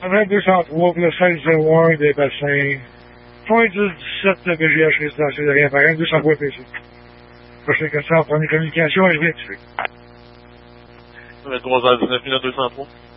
Avec 203, puis le 1601 des bassins. 97 de BGH résidentiel de rien par rien, 203 PC. Prochaine question, première communication, je viens de tuer. 23h19 203.